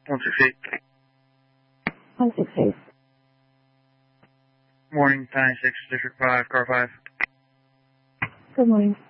168. 168. Morning, 96, District 5, car 5. Good morning.